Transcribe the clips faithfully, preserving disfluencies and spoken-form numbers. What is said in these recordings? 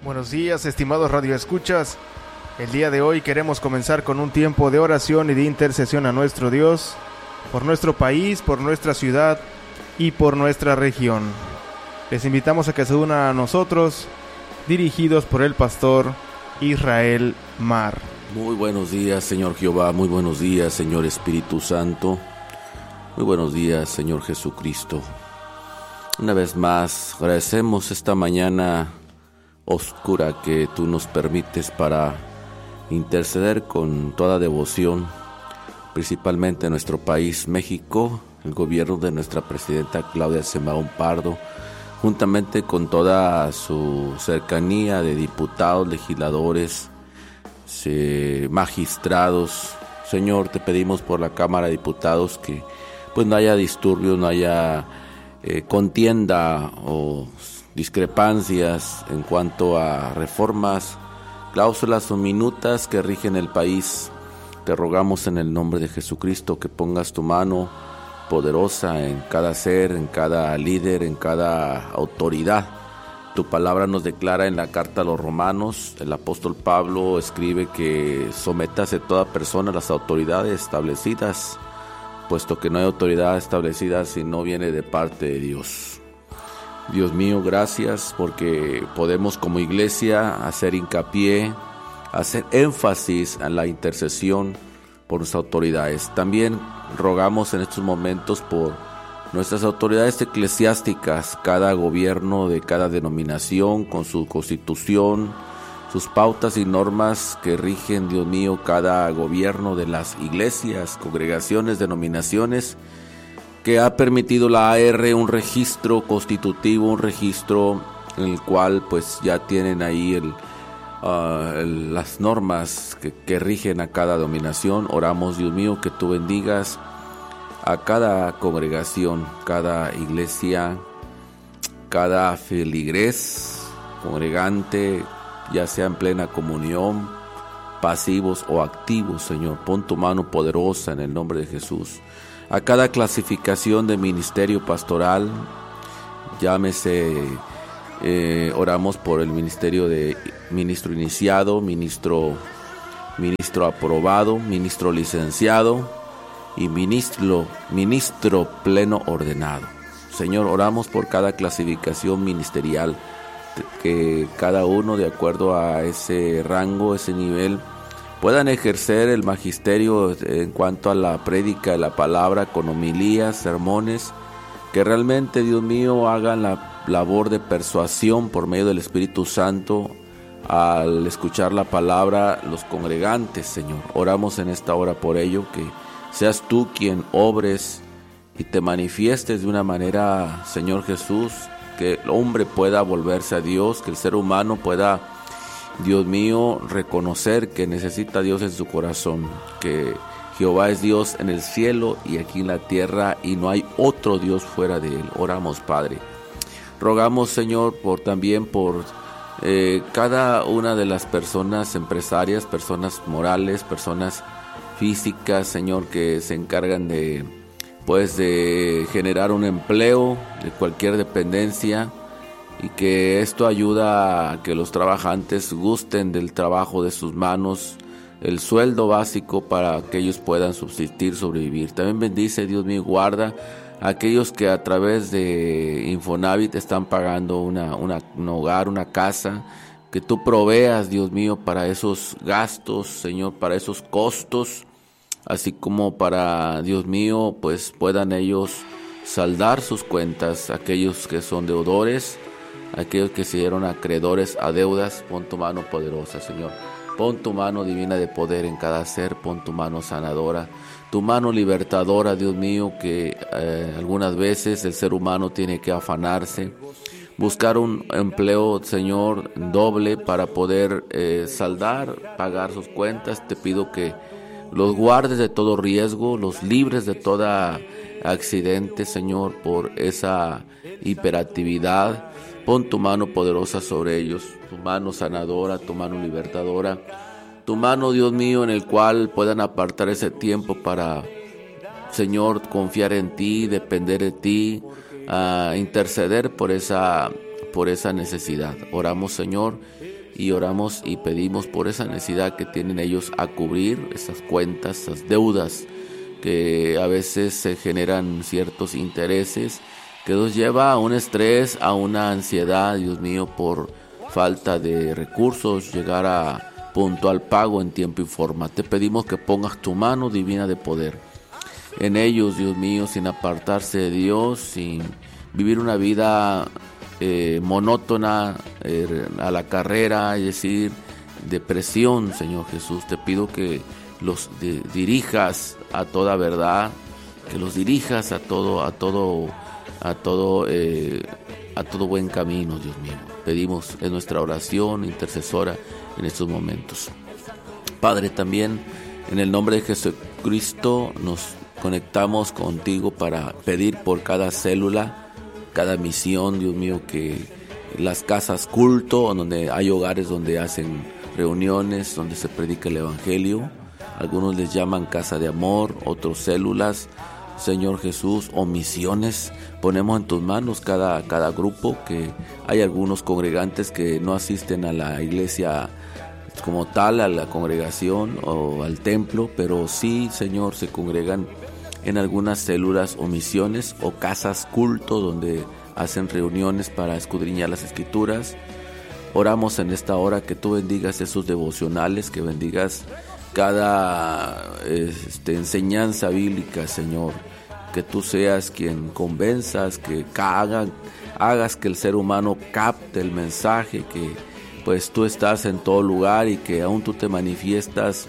Buenos días, estimados radioescuchas. El día de hoy queremos comenzar con un tiempo de oración y de intercesión a nuestro Dios, por nuestro país, por nuestra ciudad y por nuestra región. Les invitamos a que se unan a nosotros, dirigidos por el pastor Israel Mar. Muy buenos días, Señor Jehová, muy buenos días, Señor Espíritu Santo, muy buenos días, Señor Jesucristo. Una vez más, agradecemos esta mañana oscura que tú nos permites para interceder con toda devoción, principalmente en nuestro país, México, el gobierno de nuestra presidenta Claudia Sheinbaum Pardo, juntamente con toda su cercanía de diputados, legisladores, magistrados. Señor, te pedimos por la Cámara de Diputados que pues no haya disturbios, no haya eh, contienda o discrepancias en cuanto a reformas, cláusulas o minutas que rigen el país. Te rogamos en el nombre de Jesucristo que pongas tu mano poderosa en cada ser, en cada líder, en cada autoridad. Tu palabra nos declara en la carta a los Romanos, el apóstol Pablo escribe que sométase toda persona a las autoridades establecidas, puesto que no hay autoridad establecida si no viene de parte de Dios. Dios mío, gracias porque podemos como iglesia hacer hincapié, hacer énfasis en la intercesión por nuestras autoridades. También rogamos en estos momentos por nuestras autoridades eclesiásticas, cada gobierno de cada denominación con su constitución, sus pautas y normas que rigen, Dios mío, cada gobierno de las iglesias, congregaciones, denominaciones, que ha permitido la A R un registro constitutivo, un registro en el cual pues ya tienen ahí el, uh, el, las normas que, que rigen a cada denominación. Oramos, Dios mío, que tú bendigas a cada congregación, cada iglesia, cada feligrés, congregante, ya sea en plena comunión, pasivos o activos, Señor. Pon tu mano poderosa en el nombre de Jesús. A cada clasificación de ministerio pastoral, llámese, eh, oramos por el ministerio de ministro iniciado, ministro, ministro aprobado, ministro licenciado y ministro, ministro pleno ordenado. Señor, oramos por cada clasificación ministerial, que cada uno de acuerdo a ese rango, ese nivel, puedan ejercer el magisterio en cuanto a la prédica de la palabra con homilías, sermones, que realmente, Dios mío, hagan la labor de persuasión por medio del Espíritu Santo al escuchar la palabra los congregantes, Señor. Oramos en esta hora por ello, que seas tú quien obres y te manifiestes de una manera, Señor Jesús, que el hombre pueda volverse a Dios, que el ser humano pueda, Dios mío, reconocer que necesita a Dios en su corazón, que Jehová es Dios en el cielo y aquí en la tierra y no hay otro Dios fuera de él. Oramos, Padre. Rogamos, Señor, por también por eh, cada una de las personas empresarias, personas morales, personas físicas, Señor, que se encargan de, pues, de generar un empleo de cualquier dependencia, y que esto ayuda a que los trabajantes gusten del trabajo de sus manos, el sueldo básico para que ellos puedan subsistir, sobrevivir. También bendice, Dios mío, guarda a aquellos que a través de Infonavit están pagando una, una, un hogar, una casa, que tú proveas, Dios mío, para esos gastos, Señor, para esos costos, así como para, Dios mío, pues puedan ellos saldar sus cuentas, aquellos que son deudores, aquellos que se dieron acreedores a deudas. Pon tu mano poderosa, Señor. Pon tu mano divina de poder en cada ser. Pon tu mano sanadora, tu mano libertadora, Dios mío, que eh, algunas veces el ser humano tiene que afanarse, buscar un empleo, Señor, doble para poder eh, saldar, pagar sus cuentas. Te pido que los guardes de todo riesgo, los libres de toda accidente, Señor, por esa hiperactividad. Pon tu mano poderosa sobre ellos, tu mano sanadora, tu mano libertadora, tu mano, Dios mío, en el cual puedan apartar ese tiempo para, Señor, confiar en ti, depender de ti, uh, interceder por esa, por esa necesidad. Oramos, Señor, y oramos y pedimos por esa necesidad que tienen ellos a cubrir esas cuentas, esas deudas que a veces se generan ciertos intereses que nos lleva a un estrés, a una ansiedad, Dios mío, por falta de recursos, llegar a puntual pago en tiempo y forma. Te pedimos que pongas tu mano divina de poder en ellos, Dios mío, sin apartarse de Dios, sin vivir una vida eh, monótona eh, a la carrera, es decir, de presión, Señor Jesús. Te pido que los de, dirijas a toda verdad, que los dirijas a todo, a todo, a todo, eh, a todo buen camino, Dios mío. Pedimos en nuestra oración intercesora en estos momentos. Padre, también en el nombre de Jesucristo nos conectamos contigo para pedir por cada célula, cada misión, Dios mío, que las casas culto, donde hay hogares donde hacen reuniones, donde se predica el evangelio, algunos les llaman casa de amor, otros células, Señor Jesús, o misiones. Ponemos en tus manos cada, cada grupo, que hay algunos congregantes que no asisten a la iglesia como tal, a la congregación o al templo, pero sí, Señor, se congregan en algunas células o misiones o casas culto donde hacen reuniones para escudriñar las escrituras. Oramos en esta hora que tú bendigas esos devocionales, que bendigas cada este, enseñanza bíblica, Señor, que tú seas quien convenzas, que hagan, hagas que el ser humano capte el mensaje, que pues tú estás en todo lugar y que aún tú te manifiestas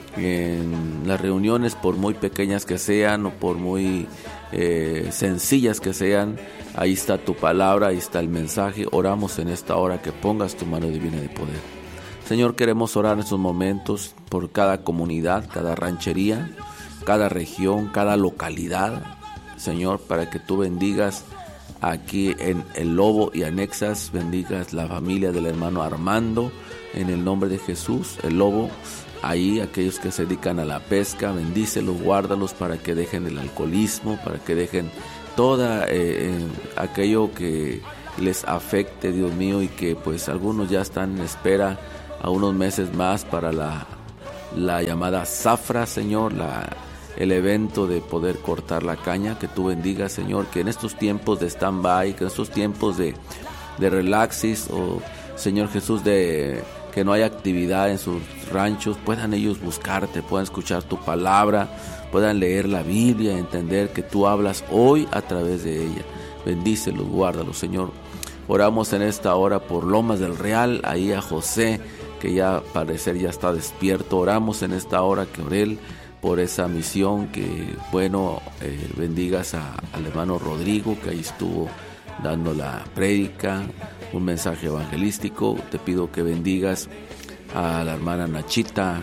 en las reuniones, por muy pequeñas que sean o por muy eh, sencillas que sean. Ahí está tu palabra, ahí está el mensaje. Oramos en esta hora que pongas tu mano divina de poder. Señor, queremos orar en estos momentos por cada comunidad, cada ranchería, cada región, cada localidad, Señor, para que tú bendigas aquí en El Lobo y anexas, bendigas la familia del hermano Armando, en el nombre de Jesús. El Lobo, ahí aquellos que se dedican a la pesca, bendícelos, guárdalos para que dejen el alcoholismo, para que dejen toda eh, aquello que les afecte, Dios mío, y que pues algunos ya están en espera a unos meses más para la, la llamada zafra, Señor, la, el evento de poder cortar la caña. Que tú bendigas, Señor, que en estos tiempos de stand-by, que en estos tiempos de, de relaxis, o Señor Jesús, de que no hay actividad en sus ranchos, puedan ellos buscarte, puedan escuchar tu palabra, puedan leer la Biblia, entender que tú hablas hoy a través de ella. Bendícelos, guárdalos, Señor. Oramos en esta hora por Lomas del Real, ahí a José, que ya parecer ya está despierto. Oramos en esta hora que Orel, por esa misión, que bueno, eh, bendigas a, al hermano Rodrigo, que ahí estuvo dando la prédica, un mensaje evangelístico. Te pido que bendigas a la hermana Nachita,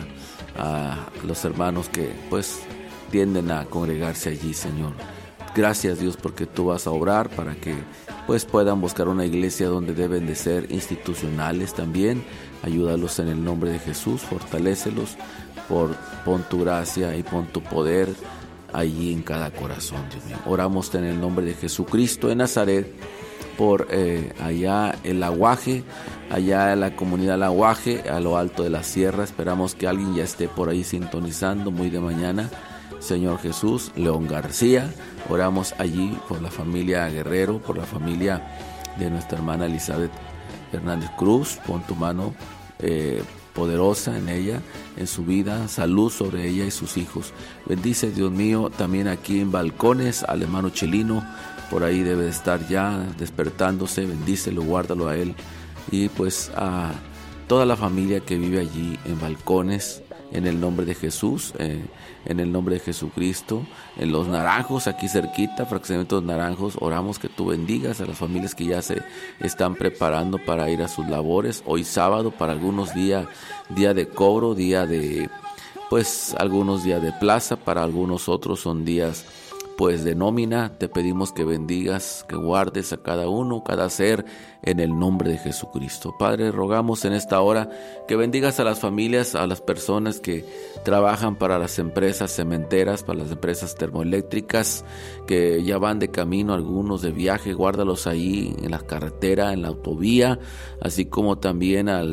a los hermanos que pues tienden a congregarse allí, Señor. Gracias, Dios, porque tú vas a obrar para que pues puedan buscar una iglesia donde deben de ser institucionales también. Ayúdalos en el nombre de Jesús, fortalécelos, por, pon tu gracia y pon tu poder allí en cada corazón, Dios mío. Oramos en el nombre de Jesucristo en Nazaret, por eh, allá el Aguaje, allá en la comunidad del Aguaje, a lo alto de la sierra. Esperamos que alguien ya esté por ahí sintonizando muy de mañana. Señor Jesús, León García, oramos allí por la familia Guerrero, por la familia de nuestra hermana Elizabeth Hernández Cruz. Pon tu mano eh, poderosa en ella, en su vida, salud sobre ella y sus hijos. Bendice, Dios mío, también aquí en Balcones al hermano Chelino, por ahí debe de estar ya despertándose. Bendícelo, guárdalo a él, y pues a toda la familia que vive allí en Balcones, en el nombre de Jesús, eh, en el nombre de Jesucristo. En Los Naranjos, aquí cerquita, Fraccionamiento Los Naranjos, oramos que tú bendigas a las familias que ya se están preparando para ir a sus labores. Hoy sábado, para algunos día, día de cobro, día de, pues algunos días de plaza, para algunos otros son días pues de nómina. Te pedimos que bendigas, que guardes a cada uno, cada ser, en el nombre de Jesucristo. Padre, rogamos en esta hora que bendigas a las familias, a las personas que trabajan para las empresas cementeras, para las empresas termoeléctricas, que ya van de camino, algunos de viaje. Guárdalos ahí en la carretera, en la autovía, así como también al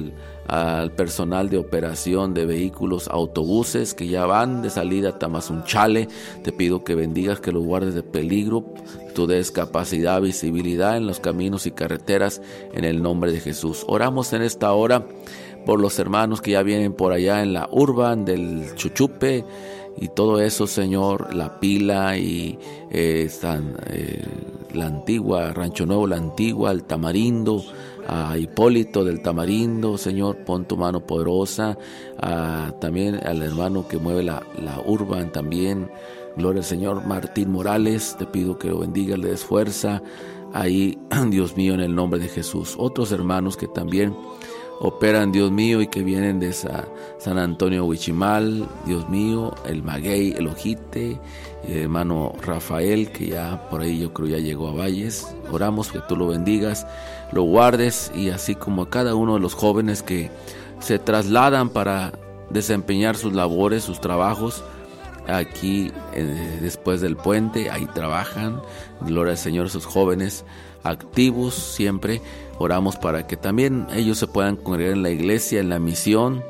al personal de operación de vehículos, autobuses que ya van de salida a Tamazunchale. Te pido que bendigas, que los guardes de peligro, tú des capacidad, visibilidad en los caminos y carreteras, en el nombre de Jesús. Oramos en esta hora por los hermanos que ya vienen por allá en la Urban del Chuchupe y todo eso, Señor, La Pila y eh, San, eh, la Antigua, Rancho Nuevo, La Antigua, el Tamarindo, a Hipólito del Tamarindo, Señor, pon tu mano poderosa, a, también al hermano que mueve la, la Urban también, gloria al Señor, Martín Morales, te pido que lo bendiga, le des fuerza, ahí, Dios mío, en el nombre de Jesús. Otros hermanos que también operan, Dios mío, y que vienen de esa, San Antonio Huichimal, Dios mío, el Maguey, el Ojite, el hermano Rafael, que ya por ahí yo creo ya llegó a Valles. Oramos que tú lo bendigas, lo guardes, y así como a cada uno de los jóvenes que se trasladan para desempeñar sus labores, sus trabajos, aquí eh, después del puente, ahí trabajan, gloria al Señor, esos jóvenes activos siempre. Oramos para que también ellos se puedan congregar en la iglesia, en la misión,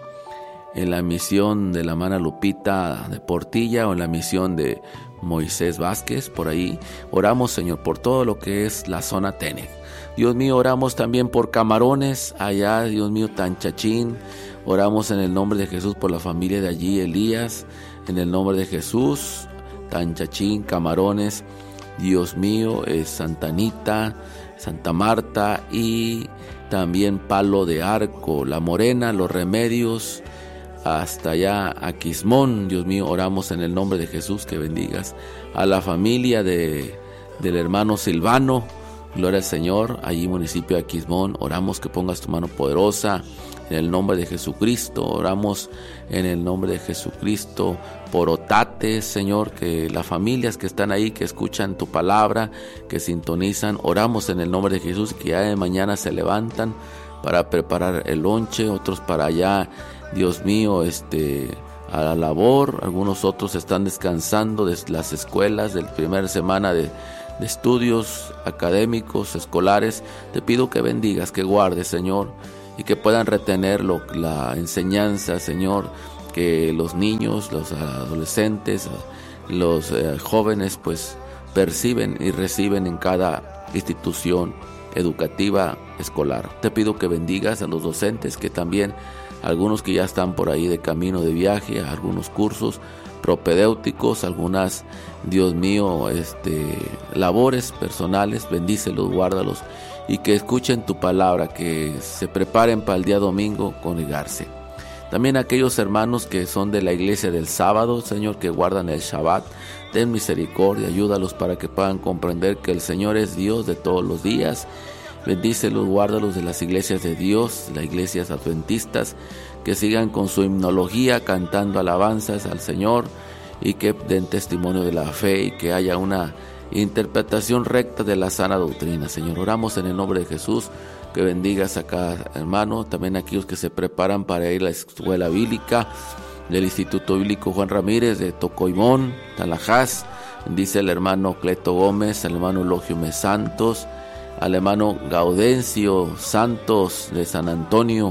en la misión de la hermana Lupita de Portilla o en la misión de Moisés Vázquez, por ahí. Oramos, Señor, por todo lo que es la zona Tenec. Dios mío, oramos también por Camarones, allá, Dios mío, Tanchachín. Oramos en el nombre de Jesús por la familia de allí, Elías, en el nombre de Jesús, Tanchachín, Camarones, Dios mío, eh, Santa Anita, Santa Marta y también Palo de Arco, La Morena, Los Remedios, hasta allá a Quismón. Dios mío, oramos en el nombre de Jesús que bendigas a la familia de, del hermano Silvano, gloria al Señor, allí municipio de Quismón. Oramos que pongas tu mano poderosa en el nombre de Jesucristo. Oramos en el nombre de Jesucristo por Otate, Señor, que las familias que están ahí, que escuchan tu palabra, que sintonizan, oramos en el nombre de Jesús, que ya de mañana se levantan para preparar el lonche, otros para allá, Dios mío, este, a la labor, algunos otros están descansando de las escuelas de la primera semana de, de estudios académicos, escolares. Te pido que bendigas, que guardes, Señor, y que puedan retener lo, la enseñanza, Señor, que los niños, los adolescentes, los eh, jóvenes pues perciben y reciben en cada institución educativa escolar. Te pido que bendigas a los docentes, que también algunos que ya están por ahí de camino de viaje a algunos cursos propedéuticos, algunas, Dios mío, este, labores personales, bendícelos, guárdalos, y que escuchen tu palabra, que se preparen para el día domingo congregarse. También aquellos hermanos que son de la iglesia del sábado, Señor, que guardan el Shabbat, ten misericordia, ayúdalos para que puedan comprender que el Señor es Dios de todos los días. Bendícelos, guárdalos de las iglesias de Dios, las iglesias adventistas, que sigan con su himnología, cantando alabanzas al Señor, y que den testimonio de la fe, y que haya una interpretación recta de la sana doctrina. Señor, oramos en el nombre de Jesús, que bendigas a cada hermano, también a aquellos que se preparan para ir a la escuela bíblica del Instituto Bíblico Juan Ramírez de Tocoimón, Talajás. Bendice al hermano Cleto Gómez, al hermano Eulogio Mes Santos, al hermano Gaudencio Santos de San Antonio,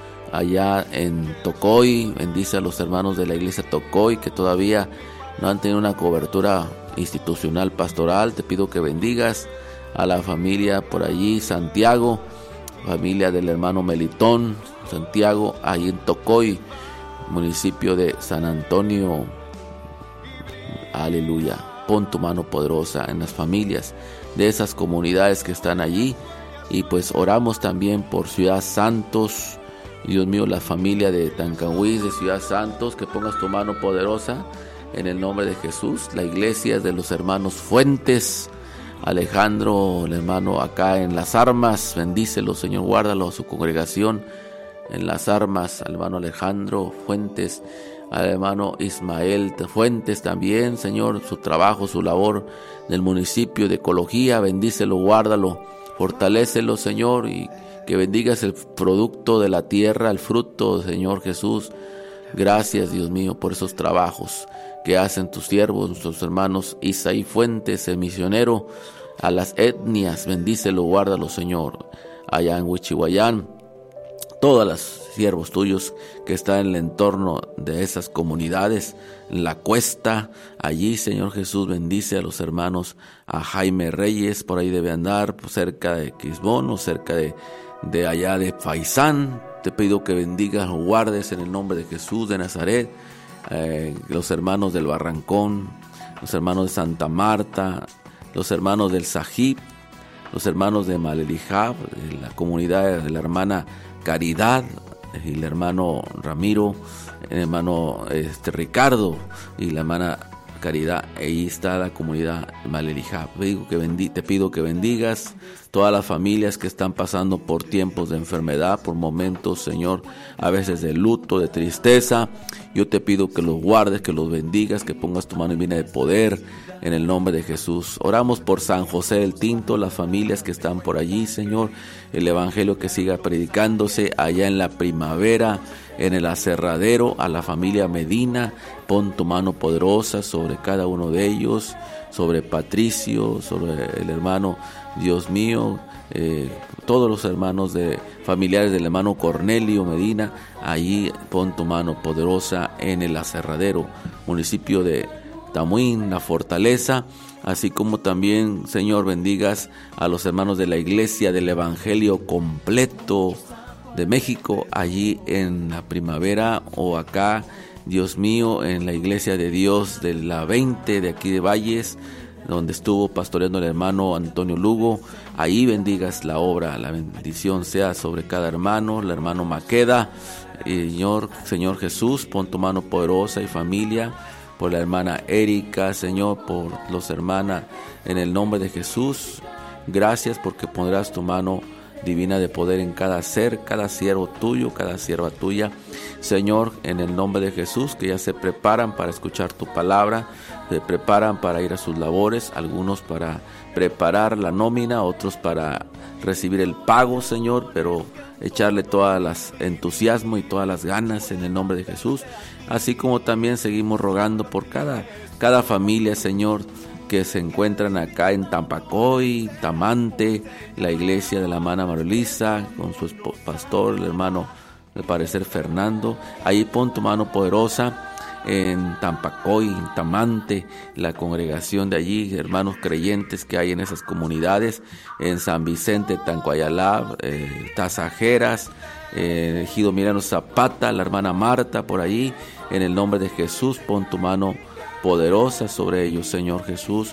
allá en Tocoy. Bendice a los hermanos de la iglesia Tocoy que todavía no han tenido una cobertura institucional pastoral. Te pido que bendigas a la familia por allí, Santiago, familia del hermano Melitón, Santiago, ahí en Tocoy, municipio de San Antonio. Aleluya. Pon tu mano poderosa en las familias de esas comunidades que están allí, y pues oramos también por Ciudad Santos, Dios mío, la familia de Tancanhuiz de Ciudad Santos, que pongas tu mano poderosa en el nombre de Jesús. La iglesia de los hermanos Fuentes, Alejandro, el hermano acá en Las Armas, bendícelo, Señor, guárdalo, su congregación en Las Armas, al hermano Alejandro Fuentes, al hermano Ismael Fuentes también, Señor, su trabajo, su labor del municipio de ecología, bendícelo, guárdalo, fortalécelo, Señor, y que bendigas el producto de la tierra, el fruto, Señor Jesús. Gracias, Dios mío, por esos trabajos que hacen tus siervos, nuestros hermanos Isaí Fuentes, el misionero a las etnias, bendícelo, guárdalo, Señor, allá en Huichihuayán. todas las siervos tuyos que están en el entorno de esas comunidades, en la cuesta, allí, Señor Jesús, bendice a los hermanos, a Jaime Reyes, por ahí debe andar, cerca de Quismón o cerca de, de allá de Faisán. Te pido que bendigas o guardes en el nombre de Jesús de Nazaret, eh, los hermanos del Barrancón, los hermanos de Santa Marta, los hermanos del Sajib, los hermanos de Malelijab, la comunidad de la hermana Caridad y el hermano Ramiro, el hermano este, Ricardo y la hermana Caridad. Ahí está la comunidad Malelijab. Te pido que bendigas todas las familias que están pasando por tiempos de enfermedad, por momentos, Señor, a veces de luto, de tristeza. Yo te pido que los guardes, que los bendigas, que pongas tu mano divina de poder en el nombre de Jesús. Oramos por San José del Tinto, las familias que están por allí, Señor, el evangelio que siga predicándose allá en la Primavera, en el Aserradero, a la familia Medina. Pon tu mano poderosa sobre cada uno de ellos, sobre Patricio, sobre el hermano, Dios mío, eh, todos los hermanos de familiares del hermano Cornelio Medina. Allí pon tu mano poderosa en el Aserradero, municipio de Tamuín, La Fortaleza, así como también, Señor, bendigas a los hermanos de la Iglesia del Evangelio Completo de México, allí en la Primavera, o acá, Dios mío, en la Iglesia de Dios de la veinte de aquí de Valles, donde estuvo pastoreando el hermano Antonio Lugo. Ahí bendigas la obra, la bendición sea sobre cada hermano, el hermano Maqueda. Señor, Señor Jesús, pon tu mano poderosa y familia, por la hermana Erika, Señor, por los hermanas, en el nombre de Jesús. Gracias porque pondrás tu mano divina de poder en cada ser, cada siervo tuyo, cada sierva tuya, Señor, en el nombre de Jesús, que ya se preparan para escuchar tu palabra, se preparan para ir a sus labores, algunos para preparar la nómina, otros para recibir el pago, Señor, pero echarle todas las entusiasmo y todas las ganas en el nombre de Jesús, así como también seguimos rogando por cada, cada familia, Señor, que se encuentran acá en Tampacoy, Tamante, la iglesia de la hermana Marolisa, con su pastor, el hermano, al parecer Fernando. Ahí pon tu mano poderosa en Tampacoy, en Tamante, la congregación de allí, hermanos creyentes que hay en esas comunidades, en San Vicente, Tancuayalá, eh, Tazajeras, eh, Ejido Mirano Zapata, la hermana Marta, por allí, en el nombre de Jesús, pon tu mano poderosa sobre ellos, Señor Jesús,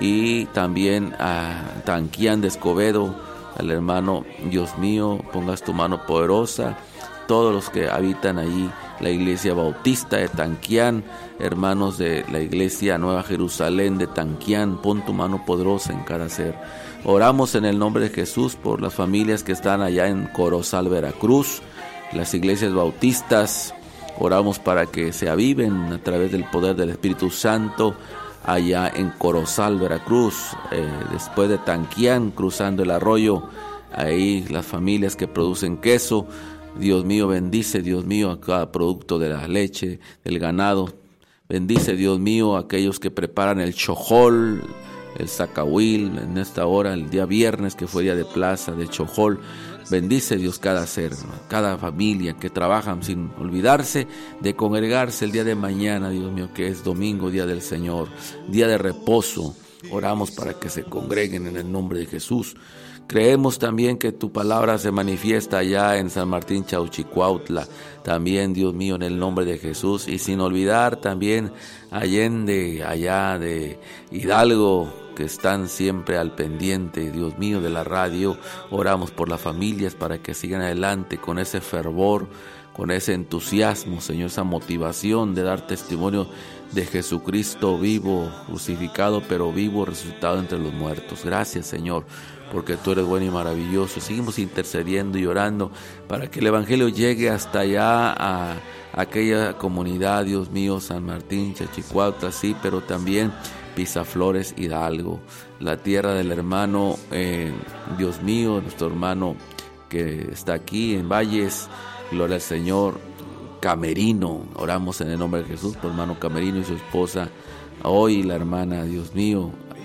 y también a Tanquián de Escobedo, al hermano, Dios mío, pongas tu mano poderosa, todos los que habitan allí, la iglesia bautista de Tanquián, hermanos de la iglesia Nueva Jerusalén de Tanquián, pon tu mano poderosa en cada ser. Oramos en el nombre de Jesús por las familias que están allá en Corozal, Veracruz, las iglesias bautistas. Oramos para que se aviven a través del poder del Espíritu Santo allá en Corozal, Veracruz, eh, después de Tanquián, cruzando el arroyo, ahí las familias que producen queso. Dios mío, bendice, Dios mío, a cada producto de la leche, del ganado. Bendice, Dios mío, a aquellos que preparan el chojol, el zacahuil, en esta hora, el día viernes, que fue día de plaza, de chojol. Bendice, Dios, cada ser, cada familia que trabajan sin olvidarse de congregarse el día de mañana, Dios mío, que es domingo, día del Señor, día de reposo. Oramos para que se congreguen en el nombre de Jesús. Creemos también que tu palabra se manifiesta allá en San Martín Chauchicuautla, también, Dios mío, en el nombre de Jesús, y sin olvidar también Allende, allá de Hidalgo, que están siempre al pendiente, Dios mío, de la radio. Oramos por las familias para que sigan adelante con ese fervor, con ese entusiasmo, Señor, esa motivación de dar testimonio de Jesucristo vivo, crucificado, pero vivo, resucitado entre los muertos. Gracias, Señor, porque tú eres bueno y maravilloso. Seguimos intercediendo y orando para que el Evangelio llegue hasta allá a aquella comunidad, Dios mío, San Martín, Chachicuautla, sí, pero también Pisaflores, Hidalgo, la tierra del hermano, eh, Dios mío, nuestro hermano que está aquí en Valles, gloria al Señor, Camerino. Oramos en el nombre de Jesús por hermano Camerino y su esposa, hoy la hermana, Dios mío,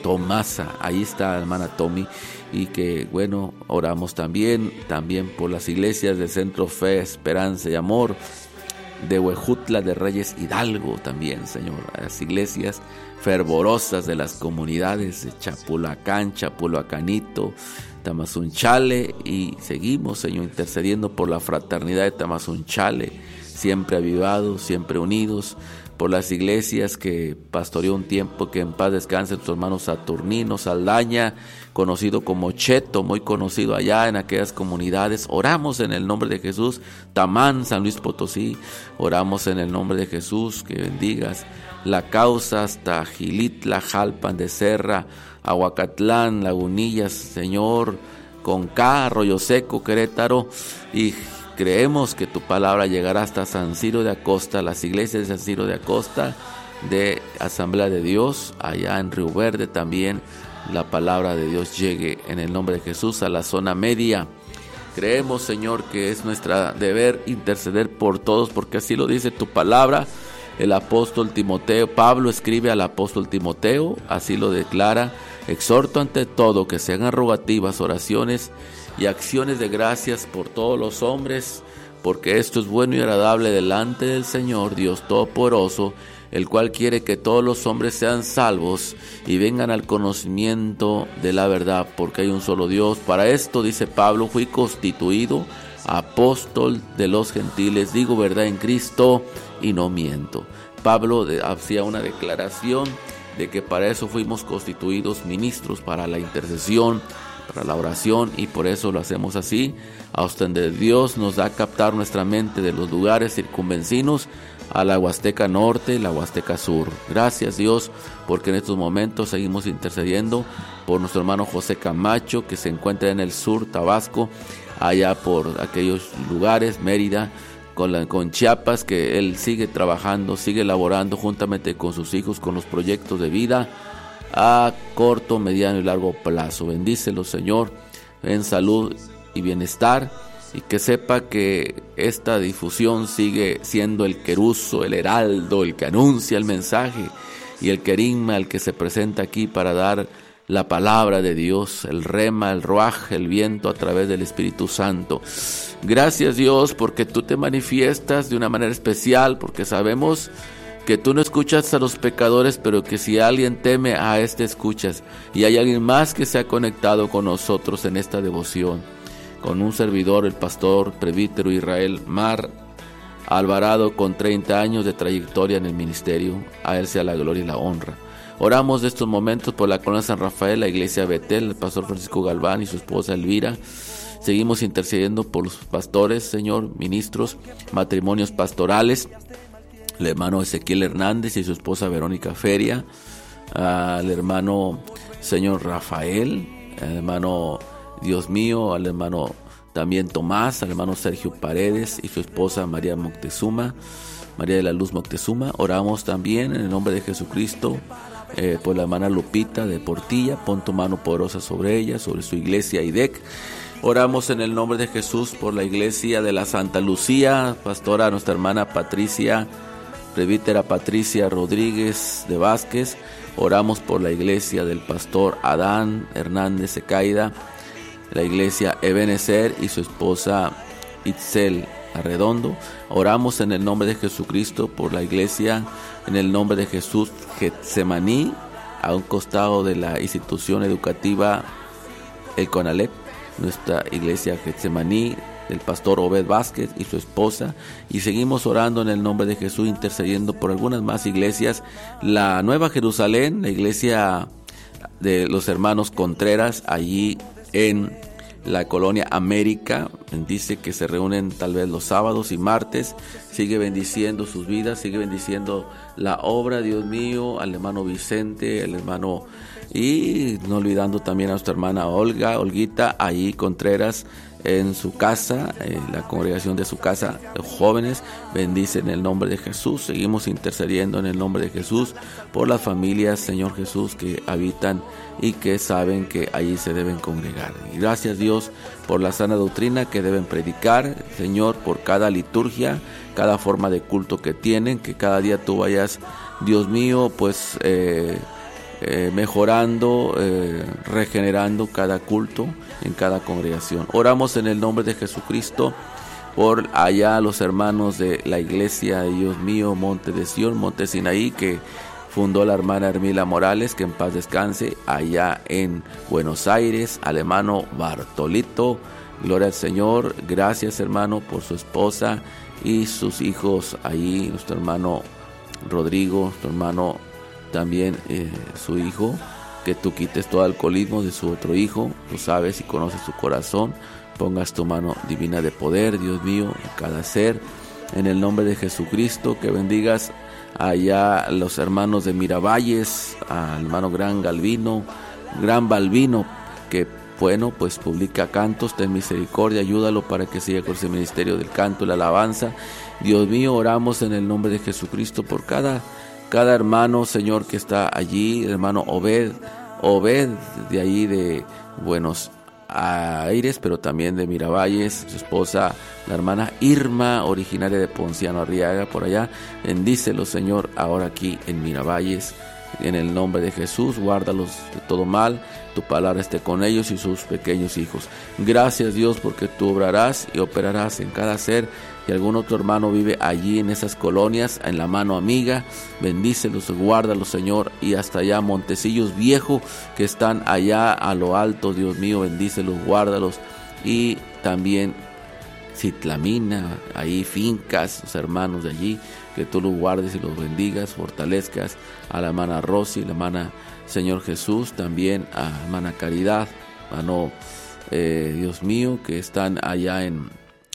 Tomasa, ahí está la hermana Tommy, y que bueno, oramos también, también por las iglesias del Centro Fe, Esperanza y Amor, de Huejutla de Reyes Hidalgo también, Señor, a las iglesias fervorosas de las comunidades de Chapulacán, Chapulacanito, Tamazunchale, y seguimos, Señor, intercediendo por la fraternidad de Tamazunchale, siempre avivados, siempre unidos, por las iglesias que pastoreó un tiempo, que en paz descanse nuestro hermano Saturnino Saldaña, conocido como Cheto, muy conocido allá en aquellas comunidades. Oramos en el nombre de Jesús. Tamán, San Luis Potosí, oramos en el nombre de Jesús, que bendigas la causa hasta Gilitla, Jalpan de Serra, Aguacatlán, Lagunillas, Señor, Conca, Arroyo Seco, Querétaro, y creemos que tu palabra llegará hasta San Ciro de Acosta, las iglesias de San Ciro de Acosta, de Asamblea de Dios, allá en Río Verde también, la palabra de Dios llegue en el nombre de Jesús a la zona media. Creemos, Señor, que es nuestro deber interceder por todos, porque así lo dice tu palabra. El apóstol Timoteo, Pablo escribe al apóstol Timoteo, así lo declara: exhorto ante todo que se hagan rogativas, oraciones y acciones de gracias por todos los hombres, porque esto es bueno y agradable delante del Señor Dios Todopoderoso, el cual quiere que todos los hombres sean salvos y vengan al conocimiento de la verdad, porque hay un solo Dios. Para esto, dice Pablo, fui constituido apóstol de los gentiles, digo verdad en Cristo y no miento. Pablo hacía una declaración de que para eso fuimos constituidos ministros, para la intercesión, para la oración, y por eso lo hacemos así, hasta donde Dios nos da a captar nuestra mente de los lugares circunvecinos a la Huasteca Norte, la Huasteca Sur. Gracias, Dios, porque en estos momentos seguimos intercediendo por nuestro hermano José Camacho, que se encuentra en el sur, Tabasco, allá por aquellos lugares, Mérida, con, la, con Chiapas, que él sigue trabajando, sigue elaborando juntamente con sus hijos, con los proyectos de vida a corto, mediano y largo plazo. Bendícelo, Señor, en salud y bienestar, y que sepa que esta difusión sigue siendo el queruso, el heraldo, el que anuncia el mensaje, y el querigma, el que se presenta aquí para dar la palabra de Dios, el rema, el ruaj, el viento a través del Espíritu Santo. Gracias, Dios, porque tú te manifiestas de una manera especial, porque sabemos que tú no escuchas a los pecadores, pero que si alguien teme, a este escuchas. Y hay alguien más que se ha conectado con nosotros en esta devoción, con un servidor, el pastor presbítero Israel Mar Alvarado, con treinta años de trayectoria en el ministerio. A él sea la gloria y la honra. Oramos de estos momentos por la colonia San Rafael, la iglesia Betel, el pastor Francisco Galván y su esposa Elvira. Seguimos intercediendo por los pastores, Señor, ministros, matrimonios pastorales, el hermano Ezequiel Hernández y su esposa Verónica Feria, al hermano Señor Rafael, al hermano Dios mío, al hermano también Tomás, al hermano Sergio Paredes y su esposa María Moctezuma, María de la Luz Moctezuma. Oramos también en el nombre de Jesucristo eh, por la hermana Lupita de Portilla. Pon tu mano poderosa sobre ella, sobre su iglesia I D E C. Oramos en el nombre de Jesús por la iglesia de la Santa Lucía, pastora nuestra hermana Patricia, presbítera Patricia Rodríguez de Vázquez. Oramos por la iglesia del pastor Adán Hernández Secaida, la iglesia Ebenezer y su esposa Itzel Arredondo. Oramos en el nombre de Jesucristo por la iglesia, en el nombre de Jesús, Getsemaní, a un costado de la institución educativa El Conalep, nuestra iglesia Getsemaní, del pastor Obed Vázquez y su esposa. Y seguimos orando en el nombre de Jesús, intercediendo por algunas más iglesias, la Nueva Jerusalén, la iglesia de los hermanos Contreras, allí en la colonia América. Dice que se reúnen tal vez los sábados y martes. Sigue bendiciendo sus vidas, sigue bendiciendo la obra, Dios mío, al hermano Vicente, al hermano, y no olvidando también a nuestra hermana Olga, Olguita, allí Contreras, en su casa, eh, la congregación de su casa, los jóvenes, bendice en el nombre de Jesús. Seguimos intercediendo en el nombre de Jesús por las familias, Señor Jesús, que habitan y que saben que allí se deben congregar. Y gracias, Dios, por la sana doctrina que deben predicar, Señor, por cada liturgia, cada forma de culto que tienen, que cada día tú vayas, Dios mío, pues eh, eh, mejorando, eh, regenerando cada culto en cada congregación. Oramos en el nombre de Jesucristo por allá los hermanos de la iglesia, Dios mío, Monte de Sion, Monte Sinaí, que fundó la hermana Hermila Morales, que en paz descanse, allá en Buenos Aires, al hermano Bartolito, gloria al Señor, gracias hermano por su esposa y sus hijos ahí, nuestro hermano Rodrigo, nuestro hermano también eh, su hijo, que tú quites todo alcoholismo de su otro hijo, tú sabes y conoces su corazón, pongas tu mano divina de poder, Dios mío, en cada ser, en el nombre de Jesucristo, que bendigas allá los hermanos de Miravalles, al hermano Gran Galvino, Gran Balbino, que bueno, pues publica cantos, ten misericordia, ayúdalo para que siga con ese ministerio del canto y la alabanza. Dios mío, oramos en el nombre de Jesucristo por cada, cada hermano, Señor, que está allí, el hermano Obed, Obed, de ahí de Buenos Aires, pero también de Miravalles, su esposa, la hermana Irma, originaria de Ponciano Arriaga, por allá. Bendícelos, Señor, ahora aquí en Miravalles, en el nombre de Jesús, guárdalos de todo mal, tu palabra esté con ellos y sus pequeños hijos. Gracias, Dios, porque tú obrarás y operarás en cada ser. Y algún otro hermano vive allí en esas colonias, en la mano amiga, bendícelos, guárdalos, Señor, y hasta allá Montecillos Viejo, que están allá a lo alto, Dios mío, bendícelos, guárdalos, y también Citlamina, ahí fincas, los hermanos de allí, que tú los guardes y los bendigas, fortalezcas a la hermana Rosy, la hermana Señor Jesús, también a la hermana Caridad, hermano eh, Dios mío, que están allá en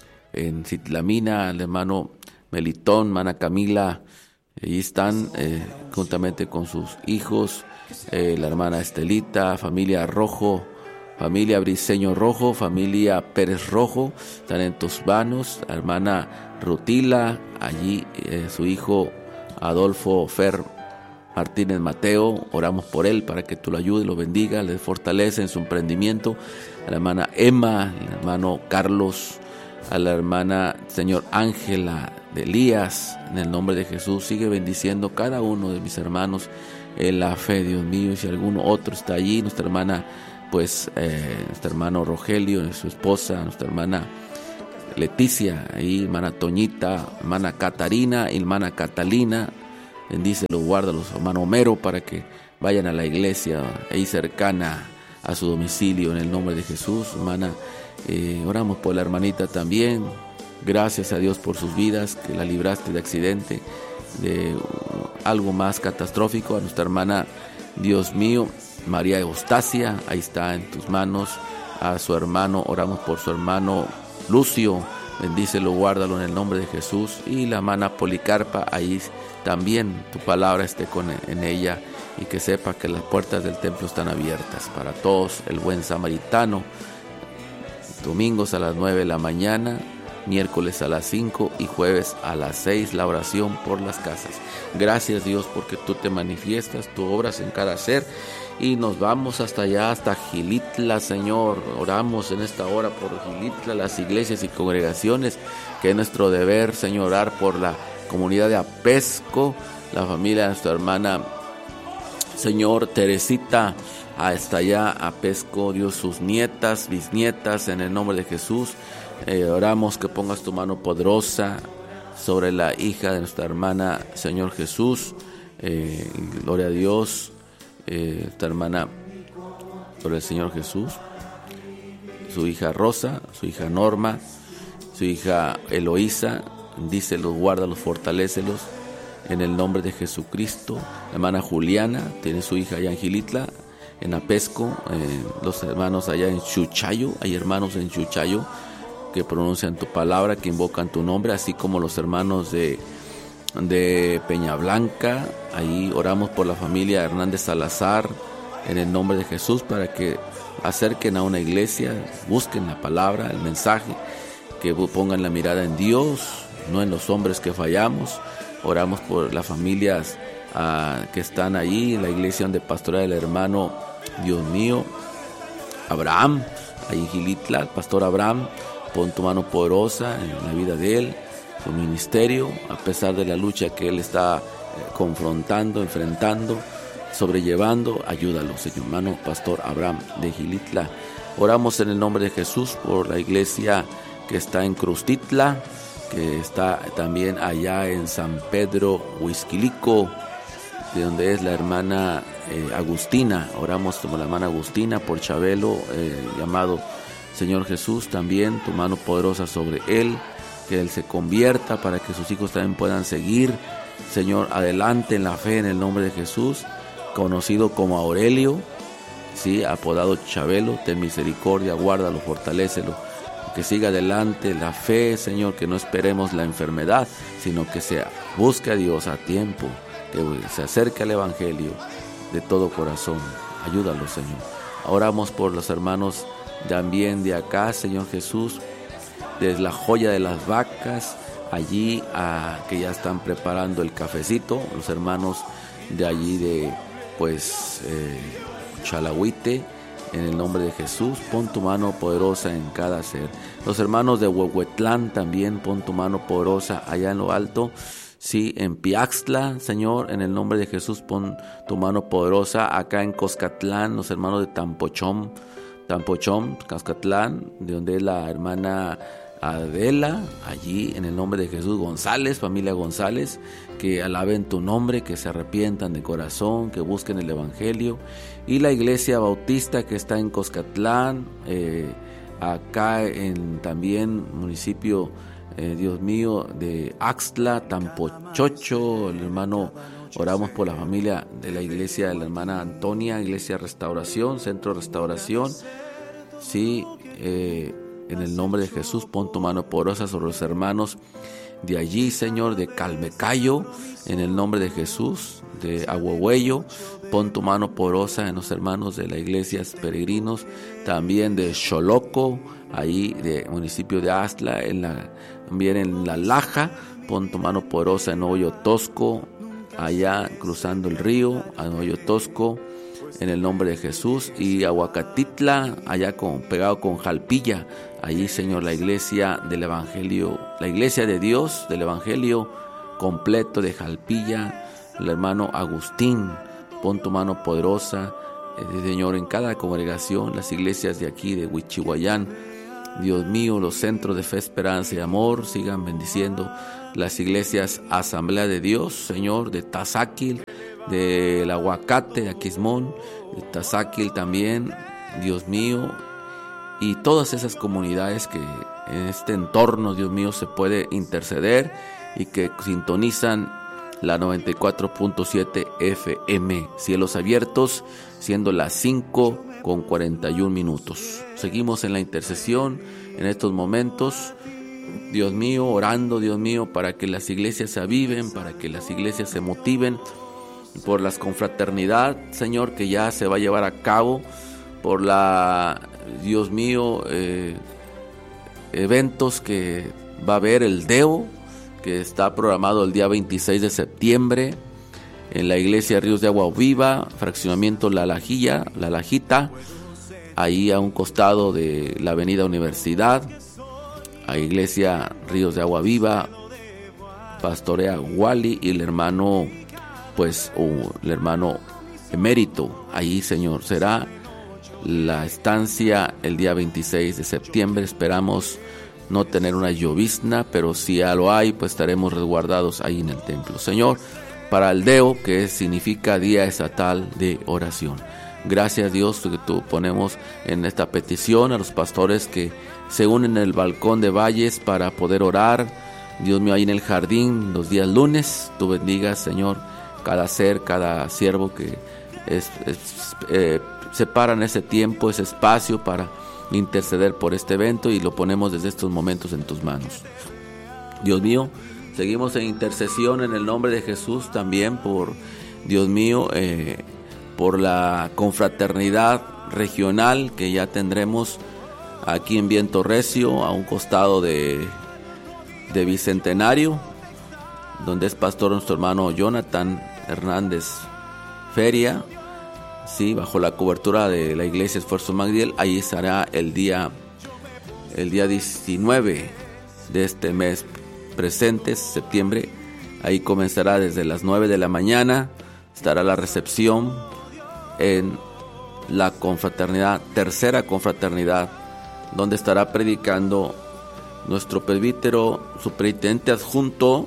en Citlamina, el hermano Melitón, hermana Camila, allí están eh, juntamente con sus hijos, eh, la hermana Estelita, familia Rojo, familia Briceño Rojo, familia Pérez Rojo, están en tus manos, la hermana Rutila, allí eh, su hijo Adolfo Fer Martínez Mateo, oramos por él para que tú lo ayudes, lo bendiga, le fortalece en su emprendimiento, la hermana Emma, el hermano Carlos, a la hermana Señor Ángela de Elías, en el nombre de Jesús, sigue bendiciendo cada uno de mis hermanos en la fe, Dios mío, y si alguno otro está allí, nuestra hermana, pues, eh, nuestro hermano Rogelio, su esposa, nuestra hermana Leticia, ahí, hermana Toñita, hermana Catarina y hermana Catalina, bendícelos, guárdalos, hermano Homero, para que vayan a la iglesia ahí cercana a su domicilio, en el nombre de Jesús, hermana. Eh, oramos por la hermanita también, gracias a Dios por sus vidas, que la libraste de accidente, de uh, algo más catastrófico, a nuestra hermana, Dios mío, María Eustacia, ahí está en tus manos, a su hermano, oramos por su hermano Lucio, bendícelo, guárdalo en el nombre de Jesús, y la hermana Policarpa, ahí también tu palabra esté con, en ella, y que sepa que las puertas del templo están abiertas para todos, el buen samaritano, domingos a las nueve de la mañana, miércoles a las cinco y jueves a las seis, la oración por las casas. Gracias, Dios, porque tú te manifiestas, tú obras en cada ser, y nos vamos hasta allá, hasta Gilitla, Señor. Oramos en esta hora por Gilitla, las iglesias y congregaciones, que es nuestro deber, Señor, orar por la comunidad de Apesco, la familia de nuestra hermana, Señor, Teresita, hasta allá a Pesco, Dios, sus nietas, bisnietas, en el nombre de Jesús. Eh, oramos que pongas tu mano poderosa sobre la hija de nuestra hermana, Señor Jesús. Eh, gloria a Dios, eh, esta hermana, por el Señor Jesús. Su hija Rosa, su hija Norma, su hija Eloísa, bendícelos, guárdalos, fortalécelos. En el nombre de Jesucristo. La hermana Juliana tiene su hija allá en Gilitla, en Apesco, eh, los hermanos allá en Chuchayo, hay hermanos en Chuchayo que pronuncian tu palabra, que invocan tu nombre, así como los hermanos de, de Peña Blanca. Ahí oramos por la familia Hernández Salazar, en el nombre de Jesús, para que acerquen a una iglesia, busquen la palabra, el mensaje, que pongan la mirada en Dios, no en los hombres que fallamos. Oramos por las familias uh, que están ahí, en la iglesia donde pastorea el hermano, Dios mío, Abraham, ahí en Gilitla, el pastor Abraham, pon tu mano poderosa en la vida de él, su ministerio, a pesar de la lucha que él está eh, confrontando, enfrentando, sobrellevando. Ayúdalo, Señor. Hermano Pastor Abraham de Gilitla. Oramos en el nombre de Jesús por la iglesia que está en Crustitla, que está también allá en San Pedro Huizquilico, de donde es la hermana eh, Agustina. Oramos como la hermana Agustina por Chabelo, eh, llamado Señor Jesús, también tu mano poderosa sobre él, que él se convierta para que sus hijos también puedan seguir, Señor, adelante en la fe en el nombre de Jesús. Conocido como Aurelio, sí, apodado Chabelo, ten misericordia, guárdalo, fortalécelo, que siga adelante la fe, Señor, que no esperemos la enfermedad, sino que se busque a Dios a tiempo, que se acerque al Evangelio de todo corazón. Ayúdalo, Señor. Oramos por los hermanos también de acá, Señor Jesús, desde la Joya de las Vacas, allí a, que ya están preparando el cafecito, los hermanos de allí de, pues, eh, Chalahuite. En el nombre de Jesús, pon tu mano poderosa en cada ser. Los hermanos de Huehuetlán también, pon tu mano poderosa allá en lo alto. Sí, en Piaxtla, Señor, en el nombre de Jesús, pon tu mano poderosa. Acá en Coscatlán, los hermanos de Tampochón, Tampochón, Coscatlán, de donde es la hermana Adela, allí en el nombre de Jesús. González, familia González, que alaben tu nombre, que se arrepientan de corazón, que busquen el Evangelio. Y la iglesia bautista que está en Coscatlán, eh, acá en también municipio, eh, Dios mío, de Axtla, Tampochocho, el hermano, oramos por la familia de la iglesia de la hermana Antonia, iglesia Restauración, Centro Restauración, sí, eh, en el nombre de Jesús, pon tu mano poderosa sobre los hermanos de allí, Señor, de Calmecayo, en el nombre de Jesús, de Ahuehuello, pon tu mano poderosa en los hermanos de la iglesia peregrinos, también de Xoloco, ahí de municipio de Astla, en la, también en La Laja, pon tu mano poderosa en Hoyo Tosco, allá cruzando el río, en Hoyo Tosco, en el nombre de Jesús, y Aguacatitla, allá con, pegado con Jalpilla, allí, Señor, la iglesia del Evangelio, la iglesia de Dios del Evangelio completo de Jalpilla, el hermano Agustín, pon tu mano poderosa, eh, Señor, en cada congregación, las iglesias de aquí, de Huichihuayán, Dios mío, los centros de fe, esperanza y amor, sigan bendiciendo las iglesias Asamblea de Dios, Señor, de Tazáquil, del Aguacate, de Aquismón, de Tazáquil también, Dios mío, y todas esas comunidades que en este entorno, Dios mío, se puede interceder y que sintonizan la noventa y cuatro punto siete F M, cielos abiertos, siendo las cinco con cuarenta y un minutos. Seguimos en la intercesión en estos momentos, Dios mío, orando, Dios mío, para que las iglesias se aviven, para que las iglesias se motiven, por las confraternidad, Señor, que ya se va a llevar a cabo, por la, Dios mío, eh, eventos que va a haber, el D E O, que está programado el día veintiséis de septiembre en la iglesia Ríos de Agua Viva, fraccionamiento La Lajilla, La Lajita, ahí a un costado de la avenida Universidad, a iglesia Ríos de Agua Viva, pastorea Wally y el hermano, pues, uh, el hermano emérito, ahí, Señor, será la estancia el día veintiséis de septiembre, esperamos no tener una llovizna, pero si ya lo hay, pues estaremos resguardados ahí en el templo. Señor, para el D E O, que significa Día Estatal de Oración. Gracias, Dios, que tú ponemos en esta petición a los pastores que se unen en el balcón de Valles para poder orar. Dios mío, ahí en el jardín los días lunes, tú bendigas, Señor, cada ser, cada siervo que es, es, eh, separan ese tiempo, ese espacio para interceder por este evento, y lo ponemos desde estos momentos en tus manos. Dios mío, seguimos en intercesión en el nombre de Jesús también por, Dios mío, eh, por la confraternidad regional que ya tendremos aquí en Viento Recio, a un costado de, de Bicentenario, donde es pastor nuestro hermano Jonathan Hernández Feria, sí, bajo la cobertura de la iglesia Esfuerzo Magdiel. Ahí estará el día el día diecinueve de este mes presente, septiembre. Ahí comenzará desde las nueve de la mañana estará la recepción en la confraternidad, tercera confraternidad, donde estará predicando nuestro presbítero superintendente adjunto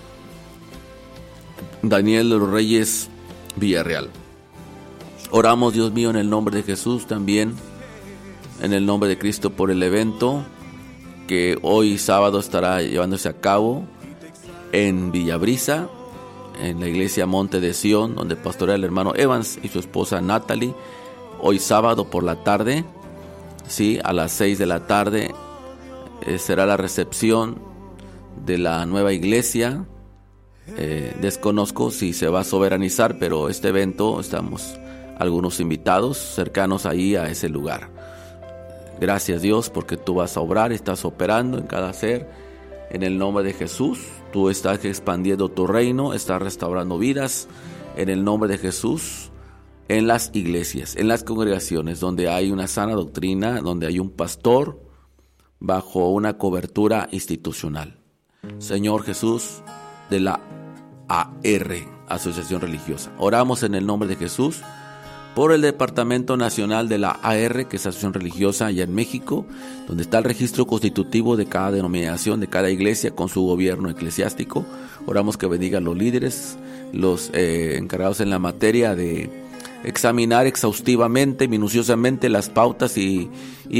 Daniel de los Reyes Villarreal. Oramos, Dios mío, en el nombre de Jesús también, en el nombre de Cristo, por el evento que hoy sábado estará llevándose a cabo en Villabrisa, en la iglesia Monte de Sion, donde pastorea el hermano Evans y su esposa Natalie. Hoy sábado por la tarde, sí, a las seis de la tarde, eh, será la recepción de la nueva iglesia. Eh, desconozco si se va a soberanizar, pero este evento estamos algunos invitados cercanos ahí a ese lugar. Gracias, Dios, porque tú vas a obrar, estás operando en cada ser. En el nombre de Jesús, tú estás expandiendo tu reino, estás restaurando vidas. En el nombre de Jesús, en las iglesias, en las congregaciones donde hay una sana doctrina, donde hay un pastor bajo una cobertura institucional. Señor Jesús, de la A R, Asociación Religiosa. Oramos en el nombre de Jesús por el Departamento Nacional de la A R, que es Asociación Religiosa allá en México, donde está el registro constitutivo de cada denominación, de cada iglesia con su gobierno eclesiástico. Oramos que bendiga a los líderes, los eh, encargados en la materia de examinar exhaustivamente, minuciosamente las pautas y,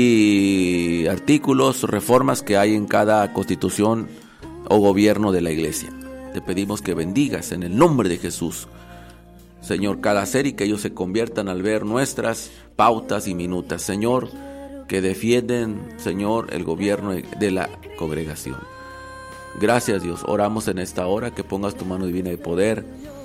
y artículos, reformas que hay en cada constitución o gobierno de la iglesia. Te pedimos que bendigas en el nombre de Jesús, Señor, cada ser, y que ellos se conviertan al ver nuestras pautas y minutas, Señor, que defienden, Señor, el gobierno de la congregación. Gracias, Dios. Oramos en esta hora que pongas tu mano divina de poder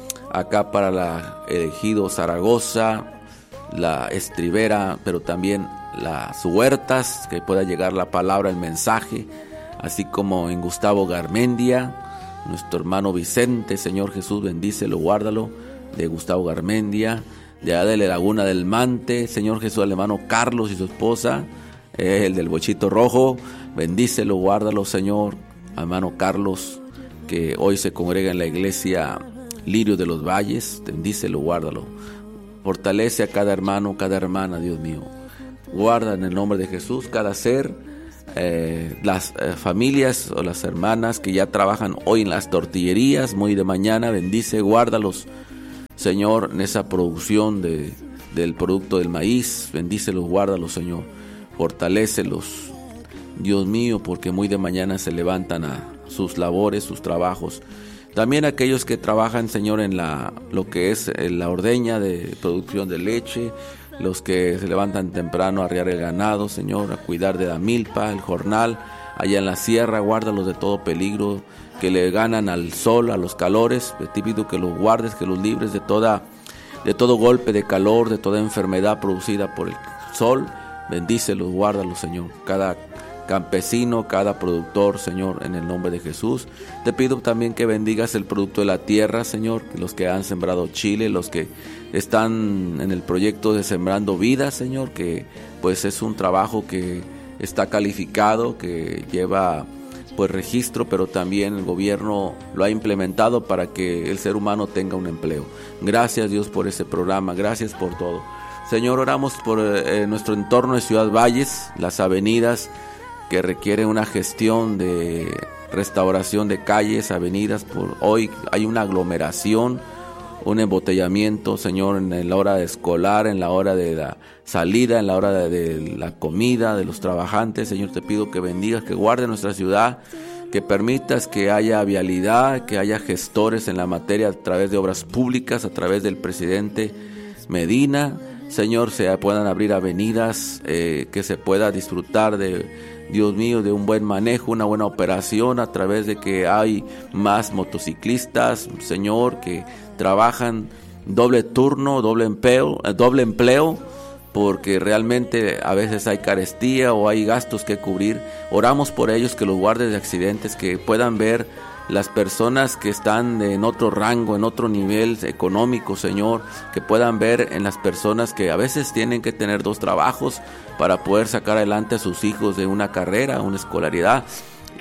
acá para la Ejido Zaragoza, la Estribera, pero también las Huertas, que pueda llegar la palabra, el mensaje, así como en Gustavo Garmendia, nuestro hermano Vicente. Señor Jesús, bendícelo, guárdalo, de Gustavo Garmendia, de allá de la Laguna del Mante. Señor Jesús, al hermano Carlos y su esposa, eh, el del Bochito Rojo, bendícelo, guárdalo, Señor, hermano Carlos, que hoy se congrega en la iglesia Lirio de los Valles, bendícelo, guárdalo, fortalece a cada hermano, cada hermana, Dios mío, guarda en el nombre de Jesús cada ser, eh, las eh, familias o las hermanas que ya trabajan hoy en las tortillerías, muy de mañana, bendice, guárdalos, Señor, en esa producción de, del producto del maíz, bendícelos, guárdalos, Señor, fortalécelos, Dios mío, porque muy de mañana se levantan a sus labores, sus trabajos. También aquellos que trabajan, Señor, en la lo que es la ordeña de producción de leche, los que se levantan temprano a arriar el ganado, Señor, a cuidar de la milpa, el jornal, allá en la sierra, guárdalos de todo peligro, que le ganan al sol, a los calores. Te pido que los guardes, que los libres de toda, de todo golpe de calor, de toda enfermedad producida por el sol. Bendícelos, guárdalos, Señor. Cada campesino, cada productor, Señor, en el nombre de Jesús. Te pido también que bendigas el producto de la tierra, Señor, los que han sembrado chile, los que están en el proyecto de Sembrando Vida, Señor, que pues es un trabajo que está calificado, que lleva pues registro, pero también el gobierno lo ha implementado para que el ser humano tenga un empleo. Gracias, Dios, por ese programa, gracias por todo. Señor, oramos por eh, nuestro entorno de Ciudad Valles, las avenidas que requieren una gestión de restauración de calles, avenidas. Por hoy hay una aglomeración, un embotellamiento, Señor, en la hora de escolar, en la hora de la salida, en la hora de, de la comida de los trabajantes. Señor, te pido que bendigas, que guarde nuestra ciudad, que permitas que haya vialidad, que haya gestores en la materia a través de obras públicas, a través del presidente Medina. Señor, se puedan abrir avenidas, eh, que se pueda disfrutar de, Dios mío, de un buen manejo, una buena operación, a través de que hay más motociclistas, Señor, que trabajan doble turno, doble empleo, eh, doble empleo, porque realmente a veces hay carestía o hay gastos que cubrir. Oramos por ellos, que los guardes de accidentes, que puedan ver las personas que están en otro rango, en otro nivel económico, Señor, que puedan ver en las personas que a veces tienen que tener dos trabajos para poder sacar adelante a sus hijos de una carrera, una escolaridad,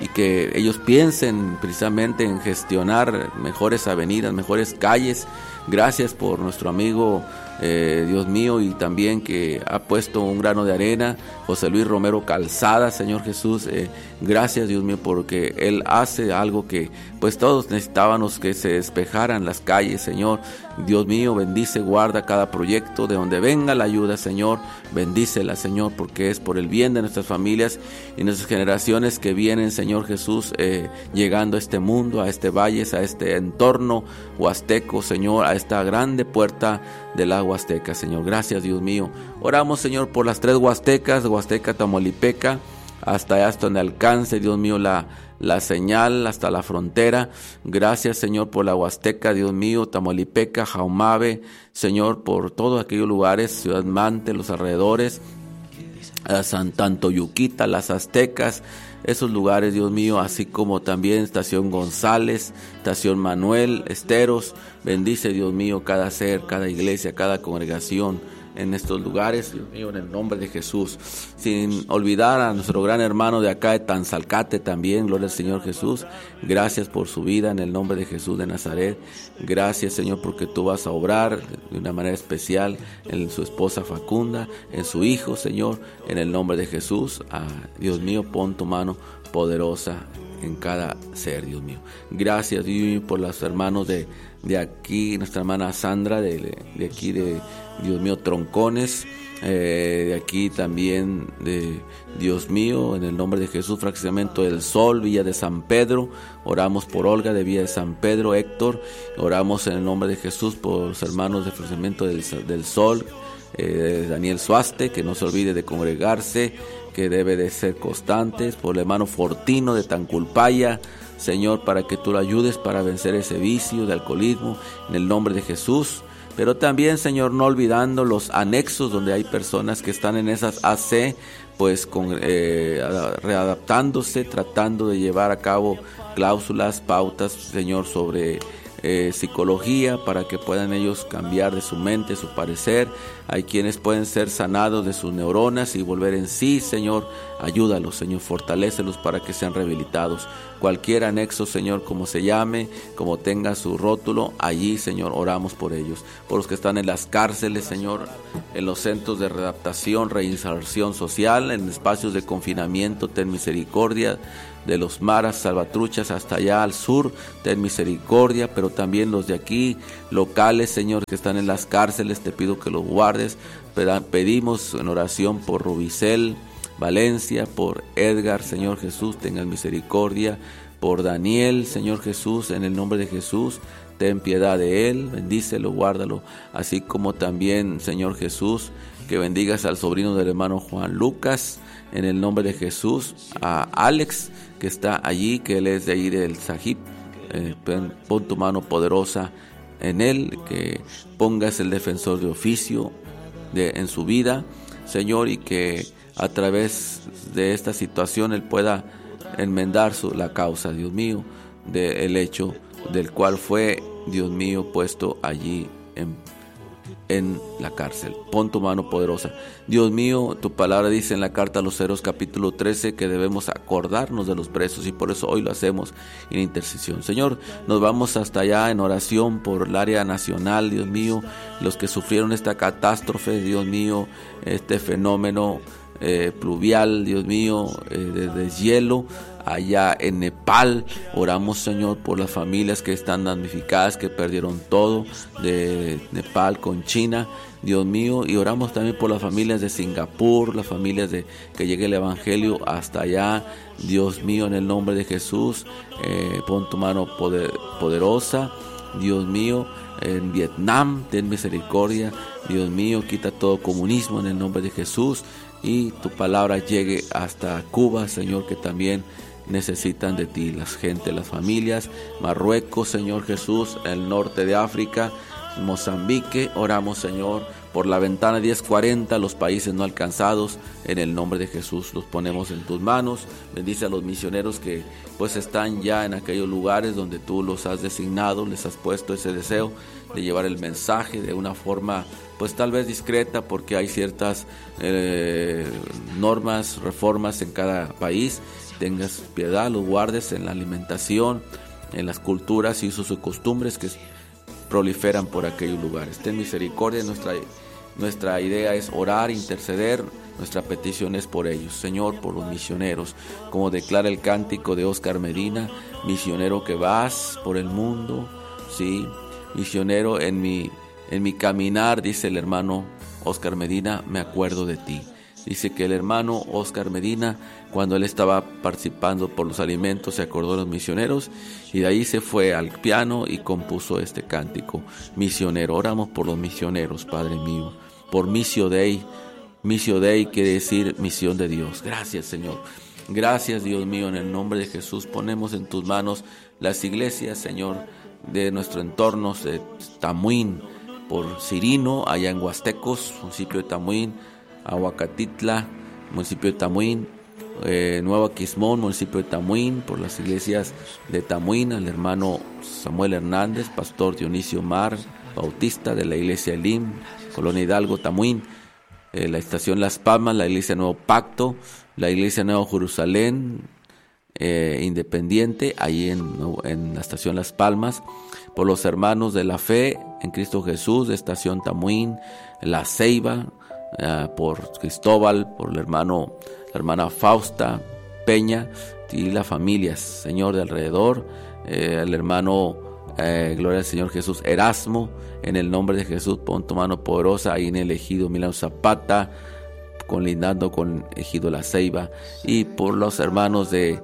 y que ellos piensen precisamente en gestionar mejores avenidas, mejores calles. Gracias por nuestro amigo, eh, Dios mío, y también que ha puesto un grano de arena, José Luis Romero Calzada, Señor Jesús. Eh, gracias, Dios mío, porque él hace algo que pues todos necesitábamos, que se despejaran las calles, Señor. Dios mío, bendice, guarda cada proyecto, de donde venga la ayuda, Señor, bendícela, Señor, porque es por el bien de nuestras familias y nuestras generaciones que vienen, Señor Jesús, eh, llegando a este mundo, a este valle, a este entorno huasteco, Señor, a esta grande puerta de la Huasteca, Señor. Gracias, Dios mío. Oramos, Señor, por las tres Huastecas, Huasteca, Tamaulipeca, hasta hasta donde alcance, Dios mío, la la señal hasta la frontera. Gracias, Señor, por la Huasteca, Dios mío, Tamaulipeca, Jaumave, Señor, por todos aquellos lugares, Ciudad Mante, los alrededores, Santanto, Yuquita, las Aztecas, esos lugares, Dios mío, así como también Estación González, Estación Manuel, Esteros. Bendice, Dios mío, cada ser, cada iglesia, cada congregación en estos lugares, Dios mío, en el nombre de Jesús. Sin olvidar a nuestro gran hermano de acá de Tanzalcate también, gloria al Señor Jesús. Gracias por su vida en el nombre de Jesús de Nazaret. Gracias, Señor, porque tú vas a obrar de una manera especial en su esposa Facunda, en su hijo, Señor, en el nombre de Jesús. Ah, Dios mío, pon tu mano poderosa en cada ser, Dios mío. Gracias, Dios mío, por los hermanos de, de aquí, nuestra hermana Sandra, de, de aquí de, Dios mío, Troncones, eh, de aquí también, de Dios mío, en el nombre de Jesús, Fraccionamiento del Sol, Villa de San Pedro. Oramos por Olga de Villa de San Pedro, Héctor. Oramos en el nombre de Jesús por los hermanos de Fraccionamiento del, del Sol, eh, Daniel Suaste, que no se olvide de congregarse, que debe de ser constantes, por el hermano Fortino de Tanculpaya, Señor, para que tú lo ayudes para vencer ese vicio de alcoholismo, en el nombre de Jesús. Pero también, Señor, no olvidando los anexos donde hay personas que están en esas A C, pues con, eh, readaptándose, tratando de llevar a cabo cláusulas, pautas, Señor, sobre Eh, psicología, para que puedan ellos cambiar de su mente, su parecer. Hay quienes pueden ser sanados de sus neuronas y volver en sí, Señor. Ayúdalos, Señor, fortalécelos para que sean rehabilitados. Cualquier anexo, Señor, como se llame, como tenga su rótulo, allí, Señor, oramos por ellos. Por los que están en las cárceles, Señor, en los centros de readaptación, reinserción social, en espacios de confinamiento, ten misericordia. De los maras, salvatruchas, hasta allá al sur, ten misericordia, pero también los de aquí, locales, Señor, que están en las cárceles, te pido que los guardes. Pedimos en oración por Rubicel Valencia, por Edgar, Señor Jesús, tengan misericordia, por Daniel, Señor Jesús, en el nombre de Jesús, ten piedad de él, bendícelo, guárdalo, así como también, Señor Jesús, que bendigas al sobrino del hermano Juan Lucas, en el nombre de Jesús, a Alex, que está allí, que él es de allí del Sajip, eh, pon tu mano poderosa en él, que pongas el defensor de oficio de, en su vida, Señor, y que a través de esta situación él pueda enmendar su, la causa, Dios mío, del hecho del cual fue, Dios mío, puesto allí en en la cárcel. Pon tu mano poderosa. Dios mío, tu palabra dice en la carta a los Hebreos capítulo trece que debemos acordarnos de los presos, y por eso hoy lo hacemos en intercesión. Señor, nos vamos hasta allá en oración por el área nacional, Dios mío, los que sufrieron esta catástrofe, Dios mío, este fenómeno eh, pluvial, Dios mío, eh, de deshielo allá en Nepal. Oramos, Señor, por las familias que están damnificadas, que perdieron todo, de Nepal con China, Dios mío, y oramos también por las familias de Singapur, las familias de que llegue el Evangelio hasta allá, Dios mío, en el nombre de Jesús. Eh, pon tu mano poder, poderosa, Dios mío, en Vietnam, ten misericordia, Dios mío, quita todo comunismo en el nombre de Jesús, y tu palabra llegue hasta Cuba, Señor, que también necesitan de ti, las gente, las familias, Marruecos, Señor Jesús, el norte de África, Mozambique. Oramos, Señor, por la ventana diez cuarenta, los países no alcanzados, en el nombre de Jesús los ponemos en tus manos. Bendice a los misioneros que pues están ya en aquellos lugares donde tú los has designado, les has puesto ese deseo de llevar el mensaje de una forma pues tal vez discreta, porque hay ciertas eh, normas, reformas en cada país, tengas piedad, los guardes en la alimentación, en las culturas y usos y costumbres que proliferan por aquellos lugares. Ten misericordia. Nuestra, nuestra idea es orar, interceder. Nuestra petición es por ellos, Señor, por los misioneros, como declara el cántico de Oscar Medina: misionero que vas por el mundo, sí, misionero en mi, en mi caminar, dice el hermano Oscar Medina, me acuerdo de ti. Dice que el hermano Oscar Medina, cuando él estaba participando por los alimentos, se acordó de los misioneros y de ahí se fue al piano y compuso este cántico, misionero. Oramos por los misioneros, Padre mío, por Missio Dei. Missio Dei quiere decir misión de Dios. Gracias, Señor. Gracias, Dios mío, en el nombre de Jesús ponemos en tus manos las iglesias, Señor, de nuestro entorno, de Tamuín, por Cirino, allá en Huastecos, municipio de Tamuín, Aguacatitla, municipio de Tamuín, eh, Nuevo Aquismón, municipio de Tamuín, por las iglesias de Tamuín, al hermano Samuel Hernández, pastor Dionisio Mar, bautista de la iglesia Elim, Colonia Hidalgo, Tamuín, eh, la estación Las Palmas, la iglesia Nuevo Pacto, la iglesia Nuevo Jerusalén, eh, Independiente, ahí en, en la estación Las Palmas, por los hermanos de la fe en Cristo Jesús, de estación Tamuín, La Ceiba, Uh, por Cristóbal, por el hermano, la hermana Fausta Peña y las familias, Señor, de alrededor, eh, el hermano, eh, gloria al Señor Jesús, Erasmo, en el nombre de Jesús, pon tu mano poderosa ahí en el ejido Milano Zapata, colindando con ejido La Ceiba, y por los hermanos de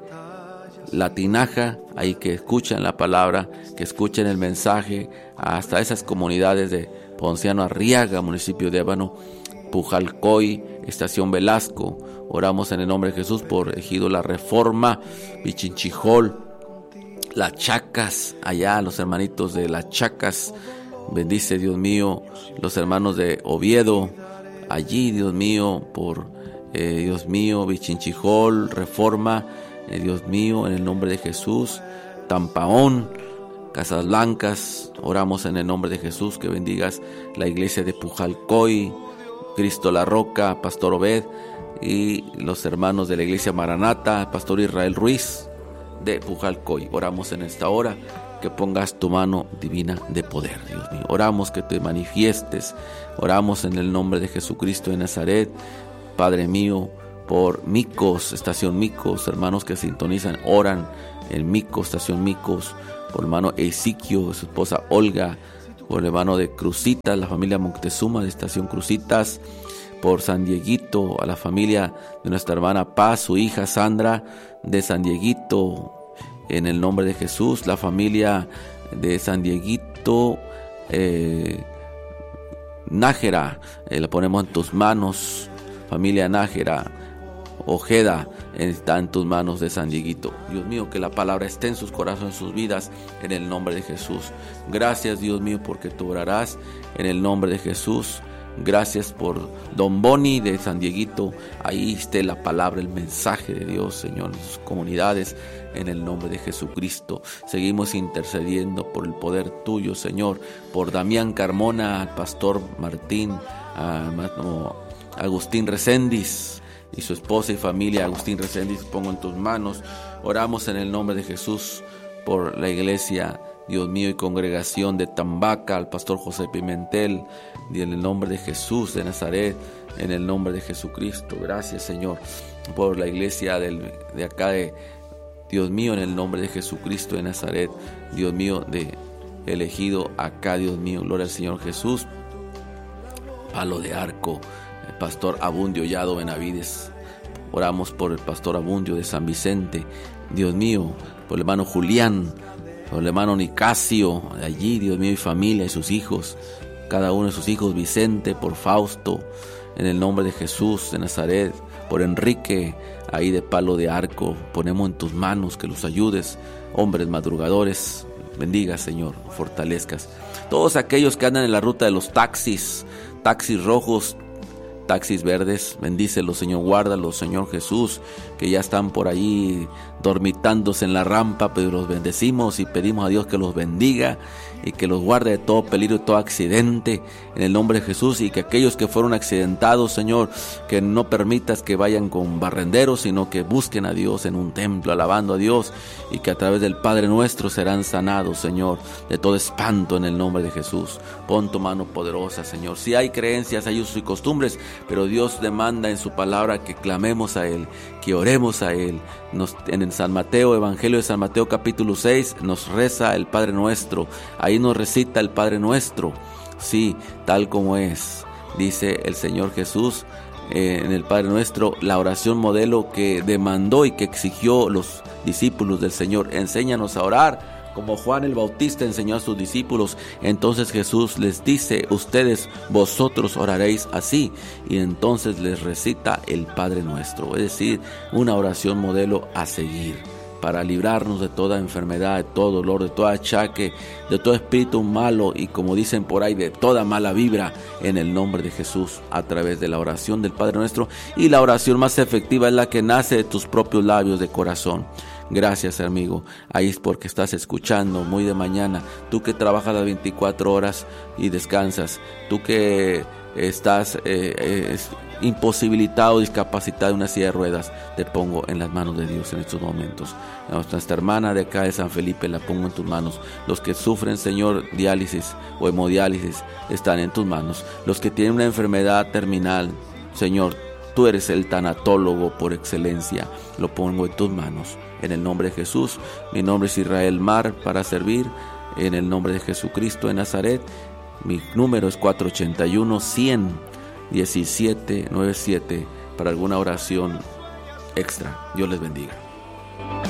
La Tinaja, ahí que escuchan la palabra, que escuchen el mensaje, hasta esas comunidades de Ponciano Arriaga, municipio de Ébano, Pujalcoy, estación Velasco. Oramos en el nombre de Jesús por ejido La Reforma, Pichinchijol, Las Chacas, allá los hermanitos de Las Chacas. Bendice, Dios mío, los hermanos de Oviedo, allí, Dios mío, por eh, Dios mío, Pichinchijol, Reforma, eh, Dios mío, en el nombre de Jesús. Tampaón, Casas Blancas, oramos en el nombre de Jesús, que bendigas la iglesia de Pujalcoy, Cristo la Roca, Pastor Obed, y los hermanos de la iglesia Maranata, Pastor Israel Ruiz de Pujalcoy. Oramos en esta hora que pongas tu mano divina de poder, Dios mío. Oramos que te manifiestes. Oramos en el nombre de Jesucristo de Nazaret, Padre mío, por Micos, estación Micos, hermanos que sintonizan, oran en Micos, estación Micos, por el hermano Ezequiel, su esposa Olga, por el hermano de Cruzitas, la familia Moctezuma de estación Cruzitas, por San Dieguito, a la familia de nuestra hermana Paz, su hija Sandra de San Dieguito, en el nombre de Jesús, la familia de San Dieguito, eh, Nájera, eh, la ponemos en tus manos, familia Nájera, Ojeda, está en tus manos de San Dieguito. Dios mío, que la palabra esté en sus corazones, en sus vidas, en el nombre de Jesús. Gracias, Dios mío, porque tú orarás en el nombre de Jesús. Gracias por Don Boni de San Dieguito. Ahí esté la palabra, el mensaje de Dios, Señor, en sus comunidades, en el nombre de Jesucristo. Seguimos intercediendo por el poder tuyo, Señor, por Damián Carmona, al pastor Martín, a Agustín Reséndiz y su esposa y familia. Agustín Reséndiz, pongo en tus manos. Oramos en el nombre de Jesús por la iglesia, Dios mío, y congregación de Tambaca, al pastor José Pimentel, y en el nombre de Jesús de Nazaret, en el nombre de Jesucristo. Gracias, Señor, por la iglesia del, de acá de Dios mío, en el nombre de Jesucristo de Nazaret, Dios mío, de elegido acá, Dios mío, gloria al Señor Jesús. Palo de Arco, el pastor Abundio Yado Benavides. Oramos por el pastor Abundio de San Vicente, Dios mío, por el hermano Julián, por el hermano Nicasio, de allí, Dios mío, y familia y sus hijos, cada uno de sus hijos, Vicente, por Fausto, en el nombre de Jesús de Nazaret, por Enrique, ahí de Palo de Arco, ponemos en tus manos que los ayudes, hombres madrugadores, bendiga, Señor, fortalezcas. Todos aquellos que andan en la ruta de los taxis, taxis rojos, taxis verdes, bendícelos, Señor, guárdalos, Señor Jesús, que ya están por ahí dormitándose en la rampa, pero los bendecimos y pedimos a Dios que los bendiga y que los guarde de todo peligro y todo accidente en el nombre de Jesús, y que aquellos que fueron accidentados, Señor, que no permitas que vayan con barrenderos, sino que busquen a Dios en un templo, alabando a Dios, y que a través del Padre Nuestro serán sanados, Señor, de todo espanto en el nombre de Jesús. Pon tu mano poderosa, Señor. Si hay creencias, hay usos y costumbres, pero Dios demanda en su palabra que clamemos a Él, que oremos a Él. Nos, en San Mateo, Evangelio de San Mateo capítulo seis, nos reza el Padre Nuestro. Ahí nos recita el Padre Nuestro, sí, tal como es. Dice el Señor Jesús eh, en el Padre Nuestro, la oración modelo que demandó y que exigió los discípulos del Señor. Enséñanos a orar como Juan el Bautista enseñó a sus discípulos. Entonces Jesús les dice, ustedes, vosotros oraréis así, y entonces les recita el Padre Nuestro, es decir, una oración modelo a seguir, para librarnos de toda enfermedad, de todo dolor, de todo achaque, de todo espíritu malo y, como dicen por ahí, de toda mala vibra, en el nombre de Jesús, a través de la oración del Padre Nuestro. Y la oración más efectiva es la que nace de tus propios labios de corazón. Gracias, amigo. Ahí es porque estás escuchando muy de mañana. Tú que trabajas las veinticuatro horas y descansas. Tú que estás eh, eh, imposibilitado, discapacitado en una silla de ruedas. Te pongo en las manos de Dios en estos momentos. A nuestra hermana de acá de San Felipe la pongo en tus manos. Los que sufren, Señor, diálisis o hemodiálisis están en tus manos. Los que tienen una enfermedad terminal, Señor, tú eres el tanatólogo por excelencia. Lo pongo en tus manos. En el nombre de Jesús. Mi nombre es Israel Mar, para servir. En el nombre de Jesucristo de Nazaret. Mi número es cuatro ochenta y uno, cien, diecisiete noventa y siete para alguna oración extra. Dios les bendiga.